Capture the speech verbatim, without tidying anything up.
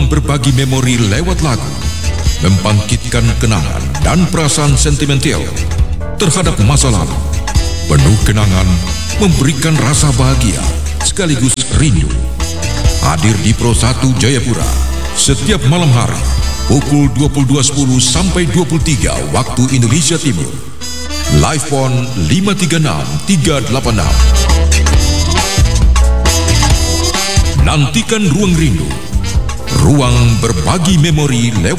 berbagi memori lewat lagu, membangkitkan kenangan dan perasaan sentimental terhadap masa lalu. Penuh kenangan, memberikan rasa bahagia sekaligus rindu. Hadir di Pro satu Jayapura setiap malam hari pukul dua puluh dua sepuluh sampai dua puluh tiga waktu Indonesia Timur. Live Phone lima tiga enam tiga delapan enam. Nantikan Ruang Rindu, ruang berbagi memori lewat